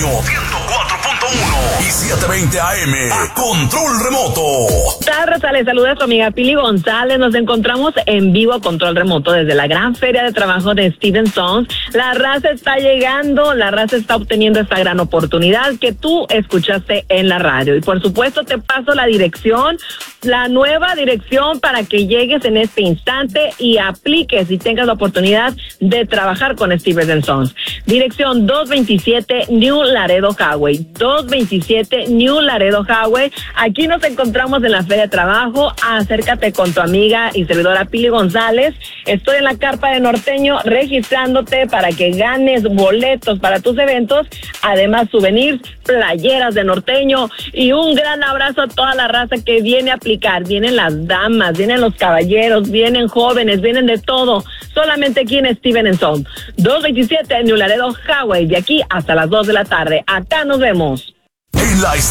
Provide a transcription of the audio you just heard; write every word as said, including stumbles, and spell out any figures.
Norteño ciento cuatro punto uno y setecientos veinte A M a control remoto. Tardes, les saluda su amiga Pili González. Nos encontramos en vivo a control remoto desde la gran feria de trabajo de Steven Sons. La raza está llegando, la raza está obteniendo esta gran oportunidad que tú escuchaste en la radio. Y por supuesto te paso la dirección, la nueva dirección para que llegues en este instante y apliques y tengas la oportunidad de trabajar con Steven Sons. Dirección dos veintisiete New Laredo Highway, dos veintisiete New Laredo Highway. Aquí nos encontramos en la feria de trabajo. Acércate con tu amiga y servidora Pili González. Estoy en la carpa de Norteño registrándote para que ganes boletos para tus eventos, además souvenirs, playeras de Norteño y un gran abrazo a toda la raza que viene a aplicar. Vienen las damas, vienen los caballeros, vienen jóvenes, vienen de todo. Solamente aquí en Steven Sons, dos veintisiete New Laredo Highway, de aquí hasta las dos de la tarde. Acá nos vemos. En la